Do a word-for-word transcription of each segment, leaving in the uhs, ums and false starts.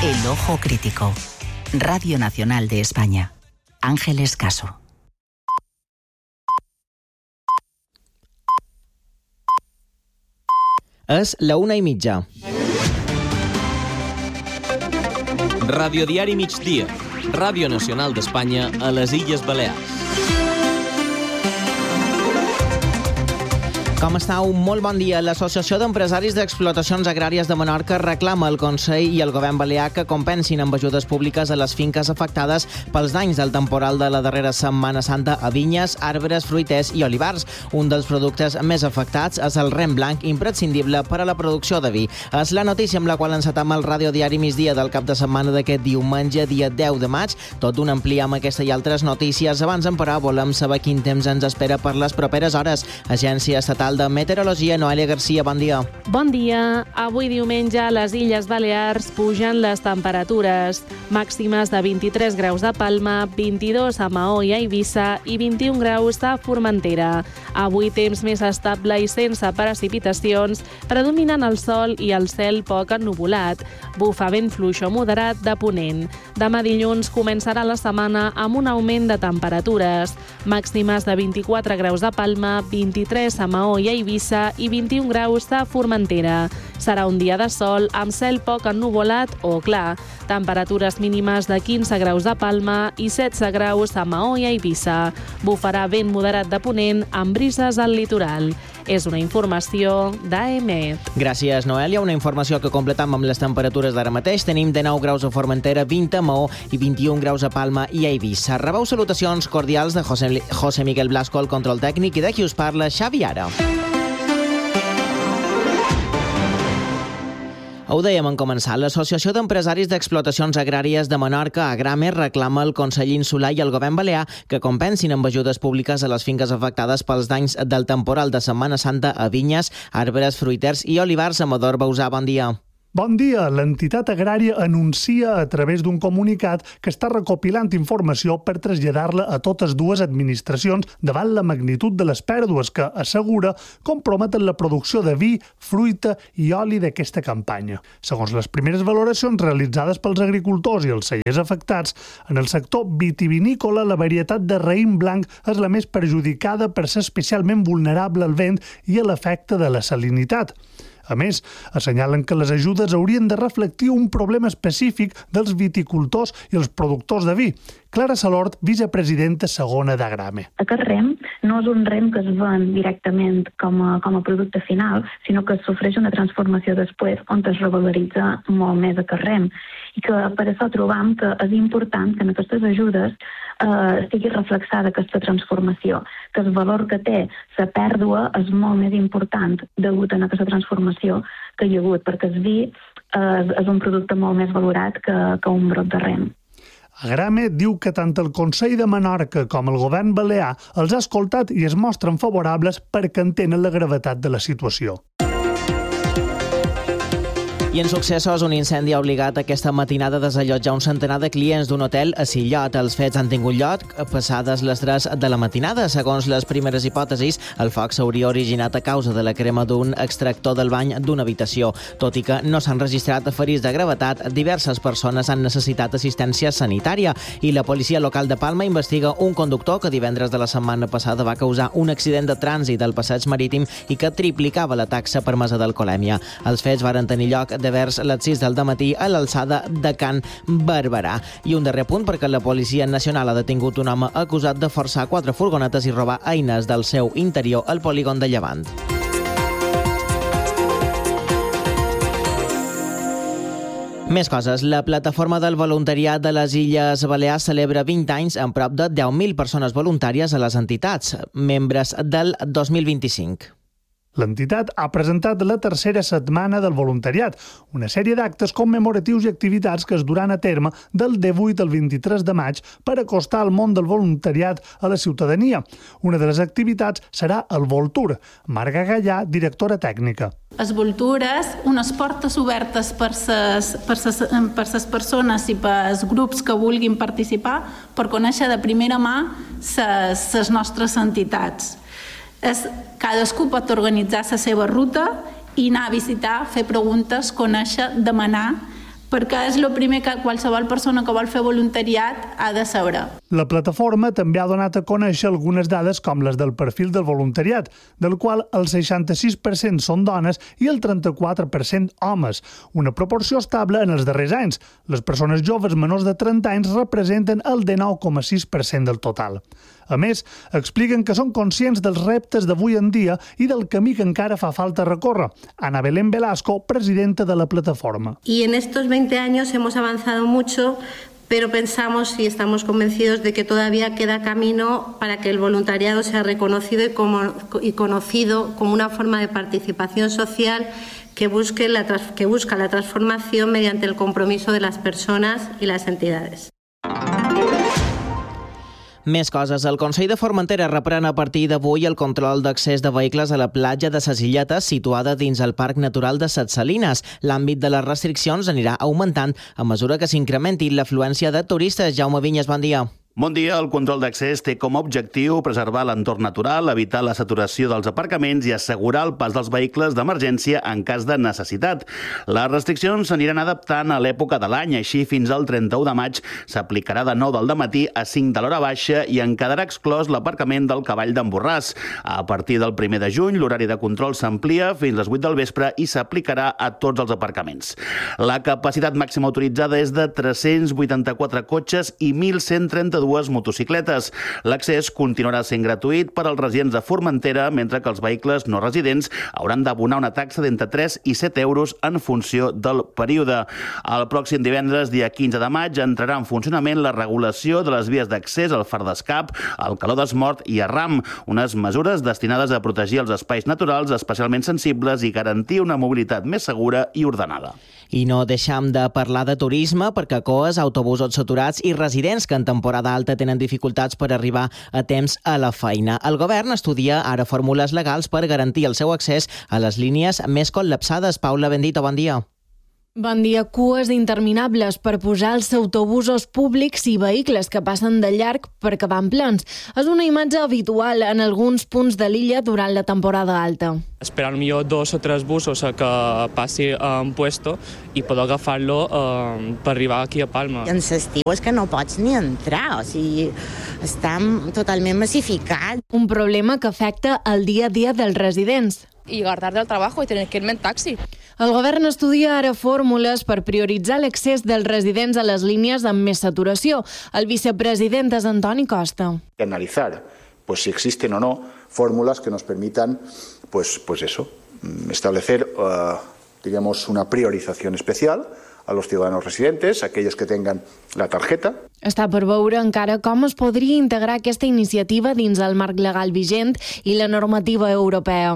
El Ojo Crítico. Radio Nacional de España. Ángeles Caso. És la una i mitja. Radiodiari Migdia. Ràdio Nacional d'Espanya a les Illes Balears. Com estàu? Molt bon dia. L'Associació d'Empresaris d'Explotacions Agràries de Menorca reclama al Consell i al Govern Balear que compensin amb ajudes públiques a les finques afectades pels danys del temporal de la darrera Setmana Santa a vinyes, arbres, fruiters i olivars. Un dels productes més afectats és el rem blanc, imprescindible per a la producció de vi. És la notícia amb la qual encetam el radiodiari migdia del cap de setmana d'aquest diumenge, dia deu de maig. Tot d'un ampliam aquesta i altres notícies. Abans, però, volem saber quin temps ens espera per les properes hores. Agència Estatal de Meteorologia, Noelia Garcia, bon dia. Bon dia. Avui diumenge a les Illes Balears pugen les temperatures. Màximes de vint-i-tres graus a Palma, vint-i-dos a Maó i a Eivissa i vint-i-un graus a Formentera. Avui temps més estable i sense precipitacions, predominant el sol i el cel poc ennuvolat. Bufa vent fluix o moderat de ponent. Demà dilluns començarà la setmana amb un augment de temperatures. Màximes de vint-i-quatre graus a Palma, vint-i-tres a Maó i a Eivissa i vint-i-un graus a Formentera. Serà un dia de sol amb cel poc ennuvolat o clar. Temperatures mínimes de quinze graus a Palma i setze graus a Maó i a Eivissa. Bufarà vent moderat de ponent amb brises al litoral. És una informació d'A M E T. Gràcies, Noelia. Una informació que completam amb les temperatures d'ara mateix. Tenim dinou graus a Formentera, vint a Maó i vint-i-un graus a Palma i a Eivissa. Rebeu salutacions cordials de José, José Miguel Blasco, el control tècnic, i de qui us parla, Xavi Ara. Ho dèiem en començar. L'Associació d'Empresaris d'Explotacions Agràries de Menorca, Agrame, reclama al Consell Insular i al Govern Balear que compensin amb ajudes públiques a les finques afectades pels danys del temporal de Setmana Santa a vinyes, arbres, fruiters i olivars. Amador Bausà, bon dia. Bon dia. L'entitat agrària anuncia a través d'un comunicat que està recopilant informació per traslladar-la a totes dues administracions davant la magnitud de les pèrdues que, assegura, comprometen la producció de vi, fruita i oli d'aquesta campanya. Segons les primeres valoracions realitzades pels agricultors i els cellers afectats, en el sector vitivinícola la varietat de raïm blanc és la més perjudicada per ser especialment vulnerable al vent i a l'efecte de la salinitat. A més, assenyalen que les ajudes haurien de reflectir un problema específic dels viticultors i els productors de vi. Clara Salort, vicepresidenta segona d'Agrame. Aquest rem no és un rem que es ven directament com a, com a producte final, sinó que sofreix una transformació després on es revaloritza molt més aquest rem. I que per això trobam que és important que en aquestes ajudes eh, estigui reflexada aquesta transformació, que el valor que té la pèrdua és molt més important degut a aquesta transformació que hi ha hagut, perquè el vi eh, és un producte molt més valorat que, que un brot de rem. Agrame diu que tant el Consell de Menorca com el Govern Balear els ha escoltat i es mostren favorables perquè entenen la gravetat de la situació. I en successos, un incendi ha obligat aquesta matinada a desallotjar un centenar de clients d'un hotel a Sillot. Els fets han tingut lloc passades les tres de la matinada. Segons les primeres hipòtesis, el foc s'hauria originat a causa de la crema d'un extractor del bany d'una habitació. Tot i que no s'han registrat ferits de gravetat, diverses persones han necessitat assistència sanitària i la policia local de Palma investiga un conductor que divendres de la setmana passada va causar un accident de trànsit al passeig marítim i que triplicava la taxa permesa d'alcoholèmia. Els fets varen tenir lloc de vers les sis del dematí a l'alçada de Can Barberà. I un darrer punt perquè la Policia Nacional ha detingut un home acusat de forçar quatre furgonetes i robar eines del seu interior al polígon de Llevant. Més coses. La plataforma del voluntariat de les Illes Balears celebra vint anys amb prop de deu mil persones voluntàries a les entitats, membres del dos mil vint-i-cinc. L'entitat ha presentat la tercera setmana del voluntariat, una sèrie d'actes commemoratius i activitats que es duran a terme del divuit al vint-i-tres de maig per acostar el món del voluntariat a la ciutadania. Una de les activitats serà el Voltur. Marga Gallà, directora tècnica. Les Voltures, unes portes obertes per ses, per ses, per ses persones i per els grups que vulguin participar per conèixer de primera mà ses, ses nostres entitats. És, cadascú pot organitzar la seva ruta i anar a visitar, fer preguntes, conèixer, demanar perquè és el primer que qualsevol persona que vol fer voluntariat ha de saber. La plataforma també ha donat a conèixer algunes dades com les del perfil del voluntariat, del qual el seixanta-sis per cent són dones i el trenta-quatre per cent homes, una proporció estable en els darrers anys. Les persones joves menors de trenta anys representen el dinou coma sis per cent del total. A més, expliquen que són conscients dels reptes d'avui en dia i del camí que encara fa falta recórrer. Ana Belén Velasco, presidenta de la plataforma. Y en estos veinte años hemos avanzado mucho, pero pensamos y estamos convencidos de que todavía queda camino para que el voluntariado sea reconocido y, como, y conocido como una forma de participación social que, busque la, que busca la transformación mediante el compromiso de las personas y las entidades. Més coses. El Consell de Formentera reprèn a partir d'avui el control d'accés de vehicles a la platja de Ses Illetes, situada dins el Parc Natural de Ses Salines. L'àmbit de les restriccions anirà augmentant a mesura que s'incrementi l'afluència de turistes. Jaume Vinyes, bon dia. Bon dia. El control d'accés té com a objectiu preservar l'entorn natural, evitar la saturació dels aparcaments i assegurar el pas dels vehicles d'emergència en cas de necessitat. Les restriccions s'aniran adaptant a l'època de l'any, així fins al trenta-u de maig s'aplicarà de nou del dematí a cinc de l'hora baixa i en quedarà exclòs l'aparcament del Cavall d'en Borràs. A partir del primer de juny, l'horari de control s'amplia fins les vuit del vespre i s'aplicarà a tots els aparcaments. La capacitat màxima autoritzada és de tres-cents vuitanta-quatre cotxes i mil cent trenta-dos dues motocicletes. L'accés continuarà sent gratuït per als residents de Formentera, mentre que els vehicles no residents hauran d'abonar una taxa d'entre tres i set euros en funció del període. El pròxim divendres, dia quinze de maig, entrarà en funcionament la regulació de les vies d'accés al Far d'Escap, al Caló d'Esmort i a Ram, unes mesures destinades a protegir els espais naturals especialment sensibles i garantir una mobilitat més segura i ordenada. I no deixam de parlar de turisme, perquè coes, autobusos saturats i residents que en temporada alta tenen dificultats per arribar a temps a la feina. El govern estudia ara fórmules legals per garantir el seu accés a les línies més col·lapsades. Paula Bendito, bon dia. Bon dia. Cues interminables per posar els autobusos públics i vehicles que passen de llarg perquè van plens. És una imatge habitual en alguns punts de l'illa durant la temporada alta. Esperar millor dos o tres busos a que passi un puesto i poder agafar-lo eh, per arribar aquí a Palma. En l'estiu és que no pots ni entrar, o sigui, està totalment massificat. Un problema que afecta el dia a dia dels residents. Y llegar tarde al trabajo y tener que irme en taxi. El govern estudia ara fórmules per prioritzar l'accés dels residents a les línies amb més saturació. El vicepresident és Antoni Costa. Analizar pues, si existen o no fórmulas que nos permitan pues, pues eso, establecer uh, digamos, una priorización especial a los ciudadanos residentes, aquellos que tengan la tarjeta. Està per veure encara com es podria integrar aquesta iniciativa dins el marc legal vigent i la normativa europea.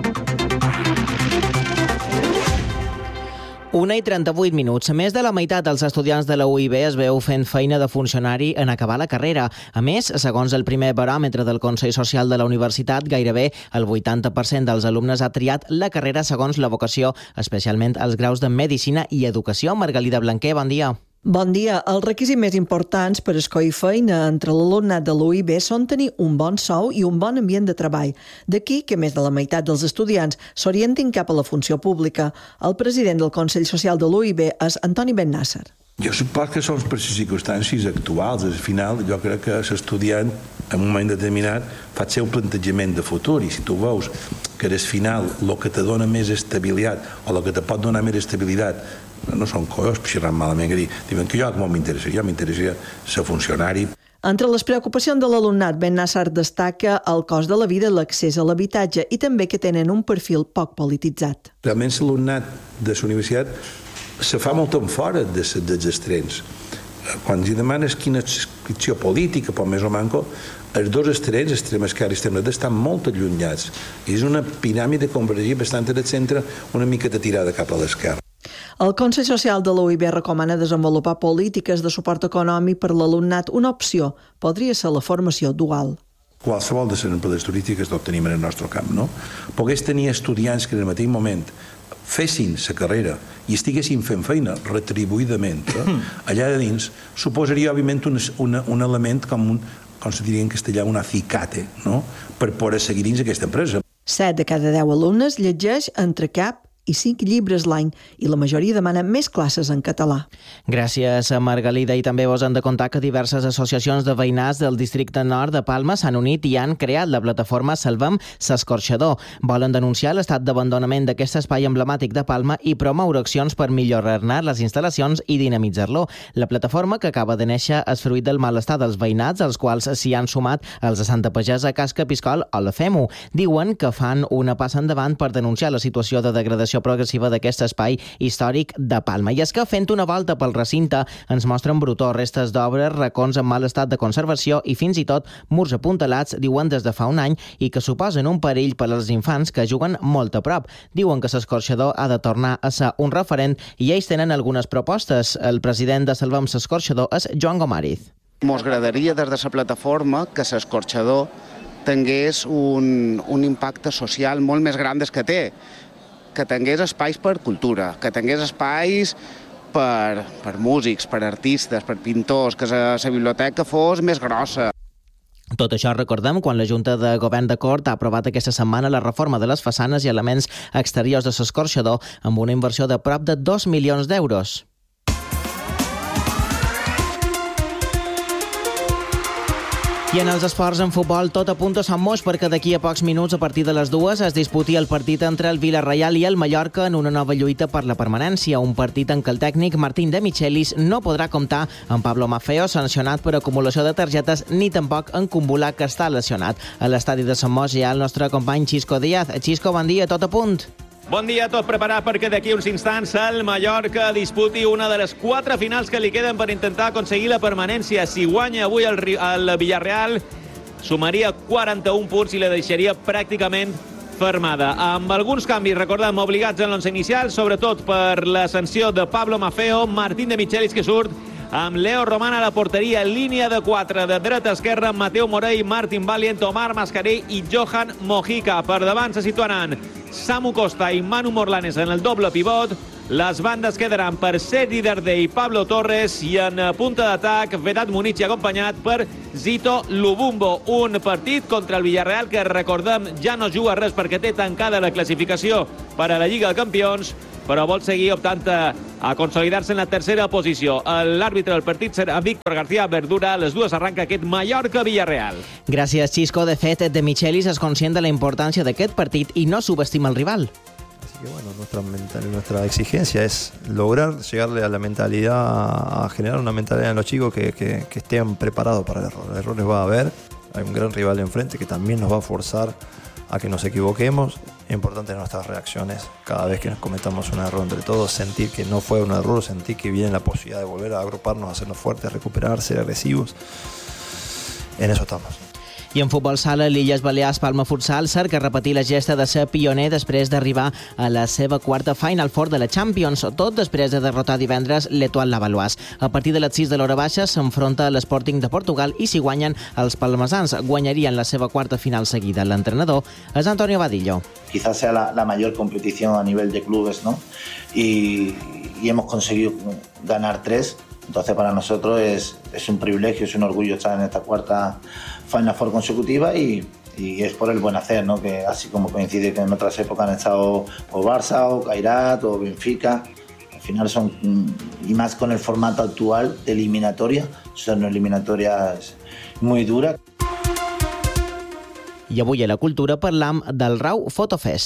Una i trenta-vuit minuts. Més de la meitat dels estudiants de la U I B es veu fent feina de funcionari en acabar la carrera. A més, segons el primer baròmetre del Consell Social de la Universitat, gairebé el vuitanta per cent dels alumnes ha triat la carrera segons la vocació, especialment els graus de Medicina i Educació. Margalida Blanquer, bon dia. Bon dia. Els requisits més importants per escollir feina entre l'alumnat de l'U I B són tenir un bon sou i un bon ambient de treball. D'aquí que més de la meitat dels estudiants s'orientin cap a la funció pública. El president del Consell Social de l'U I B és Antoni Bennàsser. Jo supos que són per les circumstàncies actuals. Al final, jo crec que l'estudiant, en un moment determinat, fa el seu plantejament de futur, i si tu veus que al final el que te dona més estabilitat o el que te pot donar més estabilitat no són coses xerrant malament, que diuen que jo com m'interessa, jo m'interessa ser funcionari. Entre les preocupacions de l'alumnat, Bennàsser destaca el cost de la vida, l'accés a l'habitatge i també que tenen un perfil poc polititzat. Realment l'alumnat de la universitat se fa molt en fora de, dels extrems. Quan els demanes quina inscripció política, però més o manco, els dos extrems, extrem esquerra i extrem dreta, estan molt allunyats. És una piràmide convergida bastant al centre, una mica de tirada cap a l'esquerra. El Consell Social de l'U I B recomana desenvolupar polítiques de suport econòmic per a l'alumnat. Una opció podria ser la formació dual. Qualsevol de les empreses turístiques tot tenim en el nostre camp, no? Pogués tenir estudiants que en el mateix moment fessin la carrera i estiguessin fent feina retribuïdament eh? allà de dins, suposaria, òbviament, un, una, un element com, un, com se diria en castellà, un acicate, no? Per poder seguir dins aquesta empresa. Set de cada deu alumnes llegeix entre cap i cinc llibres l'any, i la majoria demana més classes en català. Gràcies a Margalida, i també vos hem de contar que diverses associacions de veïnats del districte nord de Palma s'han unit i han creat la plataforma Salvem s'Escorxador. Volen denunciar l'estat d'abandonament d'aquest espai emblemàtic de Palma i promoure accions per millorar-ne les instal·lacions i dinamitzar-lo. La plataforma, que acaba de néixer, és fruit del malestar dels veïnats, als quals s'hi han sumat els de Santa Pagesa, Casca Piscol o la FEMU. Diuen que fan una passa endavant per denunciar la situació de degradació progressiva d'aquest espai històric de Palma. I és que, fent una volta pel recinte, ens mostren brutó, restes d'obres, racons en mal estat de conservació i fins i tot murs apuntalats, diuen des de fa un any, i que suposen un perill per als infants que juguen molt a prop. Diuen que l'Escorxador ha de tornar a ser un referent i ells tenen algunes propostes. El president de Salvem l'Escorxador és Joan Gomàriz. Mos agradaria des de la plataforma que l'Escorxador tingués un, un impacte social molt més gran des que té, que tingués espais per cultura, que tingués espais per, per músics, per artistes, per pintors, que la, la biblioteca fos més grossa. Tot això recordem quan la Junta de Govern de Cort ha aprovat aquesta setmana la reforma de les façanes i elements exteriors de l'Escorxador amb una inversió de prop de dos milions d'euros. I en els esports en futbol tot apunta a Sant Moix perquè d'aquí a pocs minuts, a partir de les dues, es disputi el partit entre el Villarreal i el Mallorca en una nova lluita per la permanència. Un partit en què el tècnic Martín de Michelis no podrà comptar amb Pablo Maffeo, sancionat per acumulació de targetes, ni tampoc en Kumbula, que està lesionat. A l'estadi de Sant Moix hi ha el nostre company Xisco Díaz. Xisco, bon dia, tot a punt. Bon dia, tot preparat perquè d'aquí uns instants el Mallorca disputi una de les quatre finals que li queden per intentar aconseguir la permanència. Si guanya avui el, el Villarreal, sumaria quaranta-un punts i la deixaria pràcticament fermada. Amb alguns canvis, recordem, obligats en l'onze inicial, sobretot per la sanció de Pablo Maffeo, Martín de Michelis, que surt amb Leo Roman a la porteria, línia de quatre de dreta a esquerra, Mateu Morell, Martín Valient, Omar Mascarell i Johan Mojica. Per davant se situaran Samu Costa i Manu Morlanes en el doble pivot. Les bandes quedaran per Sergi Darder i Pablo Torres i en punta d'atac Vedat Munichi acompanyat per Zito Lubumbo. Un partit contra el Villarreal que, recordem, ja no juga res perquè té tancada la classificació per a la Lliga de Campions, però vol seguir optant a consolidar-se en la tercera posició. L'àrbitre del partit serà Víctor García Verdura. A les dues arranca aquest Mallorca-Villarreal. Gràcies, Xisco. De fet, de Michelis és conscient de la importància d'aquest partit i no subestima el rival. Así que bueno, nuestra, mental, nuestra exigencia es lograr llegarle a la mentalidad, a generar una mentalidad en los chicos que, que, que estén preparados para el error. Errores va a haber, hay un gran rival enfrente que también nos va a forzar a que nos equivoquemos. Es importante nuestras reacciones cada vez que nos cometamos un error entre todos, sentir que no fue un error, sentir que viene la posibilidad de volver a agruparnos, hacernos fuertes, recuperar, ser agresivos. En eso estamos. I en futbol sala, l'Illes Balears Palma Futsal cerca repetir la gesta de ser pioner després d'arribar a la seva quarta Final Four de la Champions, tot després de derrotar divendres l'Etoile Lavalloise. A partir de les sis de l'hora baixa s'enfronta a l'Sporting de Portugal i si guanyen els palmesans guanyarien la seva quarta final seguida. L'entrenador és Antonio Vadillo. Quizás sea la, la mayor competición a nivel de clubes, ¿no? Y, y hemos conseguido ganar tres. Entonces para nosotros es, es un privilegio, es un orgullo estar en esta cuarta Final Four consecutiva y, y es por el buen hacer, ¿no? Que así como coincide que en otras épocas han estado o Barça o Kairat o Benfica, al final son, y más con el formato actual de eliminatoria, son una eliminatoria muy dura. I avui a la cultura parlam del Rau Fotofest.